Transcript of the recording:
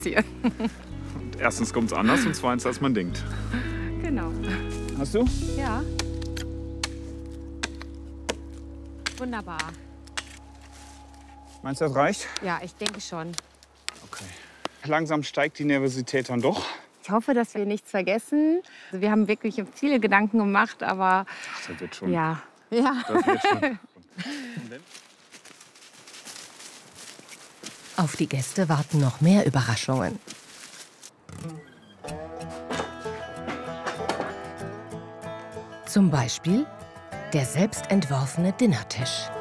Und erstens kommt es anders und zweitens, als man denkt. Genau. Hast du? Ja. Wunderbar. Meinst du, das reicht? Ja, ich denke schon. Okay. Langsam steigt die Nervosität dann doch. Ich hoffe, dass wir nichts vergessen. Also wir haben wirklich viele Gedanken gemacht, aber Ach, das wird schon. ja. Ja. Das wird schon. Auf die Gäste warten noch mehr Überraschungen. Zum Beispiel der selbstentworfene Dinnertisch.